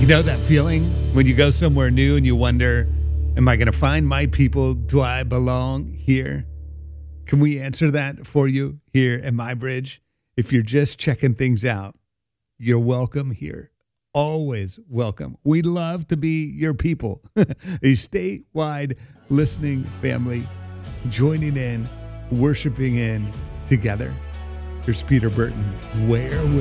You know that feeling when you go somewhere new and you wonder, am I going to find my people? Do I belong here? Can we answer that for you here at My Bridge? If you're just checking things out, you're welcome here. Always welcome. We love to be your people. A statewide listening family, joining in, worshiping in together. Here's Peter Burton. Where will